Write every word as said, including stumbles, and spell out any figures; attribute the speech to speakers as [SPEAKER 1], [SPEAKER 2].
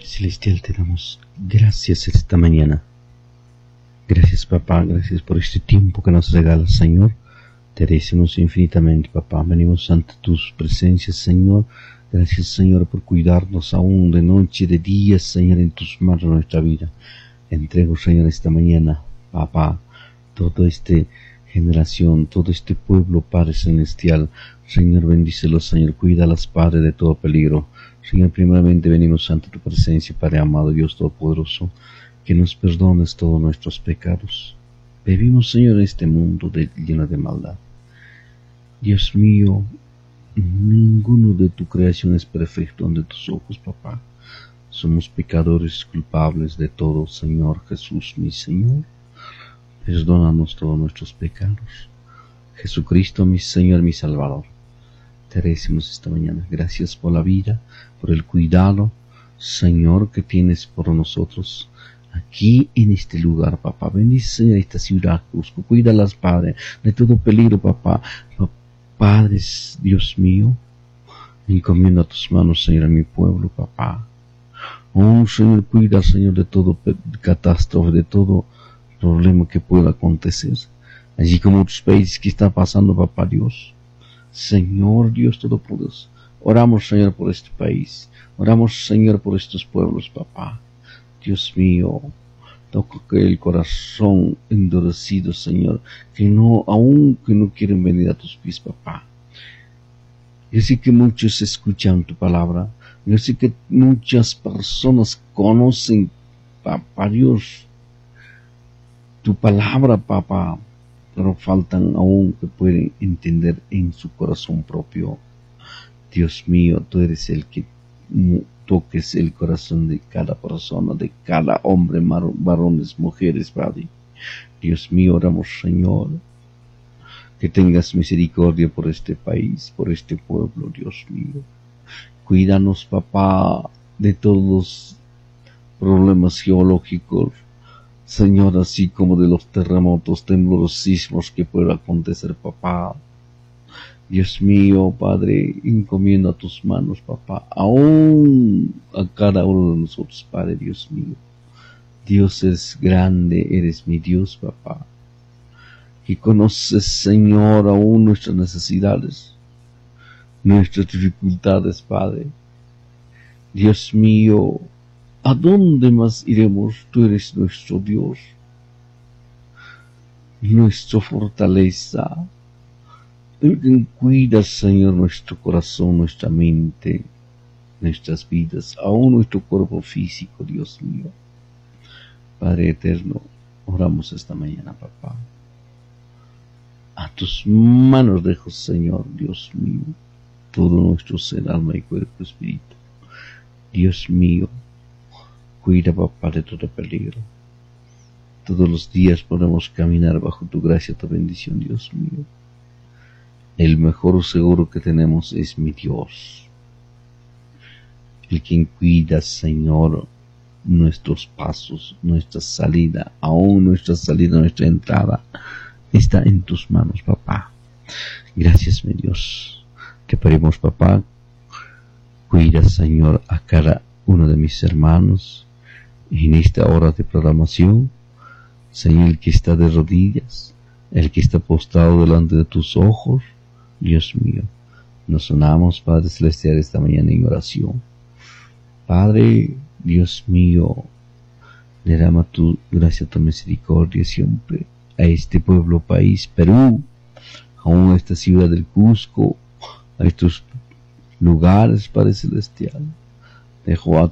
[SPEAKER 1] Padre Celestial, te damos gracias esta mañana. Gracias, papá, gracias por este tiempo que nos regalas, Señor. Te agradecemos infinitamente, papá. Venimos ante tus presencias, Señor. Gracias, Señor, por cuidarnos aún de noche, de día, Señor, en tus manos nuestra vida. Entrego, Señor, esta mañana, papá, toda esta generación, todo este pueblo, Padre Celestial. Señor, bendícelos, Señor, cuídalas, Padre, de todo peligro. Señor, primeramente venimos ante tu presencia, Padre amado, Dios Todopoderoso, que nos perdones todos nuestros pecados. Vivimos, Señor, en este mundo de, lleno de maldad. Dios mío, ninguno de tu creación es perfecto ante tus ojos, papá. Somos pecadores culpables de todo, Señor Jesús, mi Señor. Perdónanos todos nuestros pecados. Jesucristo, mi Señor, mi Salvador. Te agradecemos esta mañana. Gracias por la vida, por el cuidado, Señor, que tienes por nosotros aquí en este lugar, papá. Bendice, Señor, esta ciudad, Cusco. Cuídalas, Padre, de todo peligro, papá. Padre, Dios mío, encomiendo a tus manos, Señor, a mi pueblo, papá. Oh, Señor, cuida, Señor, de todo catástrofe, de todo problema que pueda acontecer. Allí como otros países que están pasando, papá Dios. Señor Dios Todopoderoso, oramos, Señor, por este país. Oramos, Señor, por estos pueblos, papá. Dios mío, toca el corazón endurecido, Señor, que no, aún que no quieren venir a tus pies, papá. Yo sé que muchos escuchan tu palabra. Yo sé que muchas personas conocen, papá Dios, tu palabra, papá, pero faltan aún que pueden entender en su corazón propio. Dios mío, tú eres el que toques el corazón de cada persona, de cada hombre, varones, mujeres, Padre. Dios mío, oramos, Señor, que tengas misericordia por este país, por este pueblo, Dios mío. Cuídanos, papá, de todos los problemas geológicos, Señor, así como de los terremotos, temblores, sismos que puedan acontecer, papá. Dios mío, Padre, encomiendo a tus manos, papá, aún a cada uno de nosotros, Padre, Dios mío. Dios es grande, eres mi Dios, papá, que conoces, Señor, aún nuestras necesidades, nuestras dificultades, Padre. Dios mío, ¿a dónde más iremos? Tú eres nuestro Dios, nuestra fortaleza, el que cuida, Señor, nuestro corazón, nuestra mente, nuestras vidas, aún nuestro cuerpo físico, Dios mío. Padre eterno, oramos esta mañana, papá. A tus manos dejo, Señor, Dios mío, todo nuestro ser, alma y cuerpo, espíritu. Dios mío, cuida, papá, de todo peligro. Todos los días podemos caminar bajo tu gracia, tu bendición, Dios mío. El mejor seguro que tenemos es mi Dios, el quien cuida, Señor, nuestros pasos, nuestra salida, aún nuestra salida, nuestra entrada, está en tus manos, papá. Gracias, mi Dios. Te pedimos, papá, cuida, Señor, a cada uno de mis hermanos en esta hora de programación. Señor, el que está de rodillas, el que está postrado delante de tus ojos, Dios mío, nos unamos, Padre Celestial, esta mañana en oración. Padre, Dios mío, derrama tu gracia, tu misericordia siempre a este pueblo, país, Perú, aún a esta ciudad del Cusco, a estos lugares, Padre Celestial. Dejo a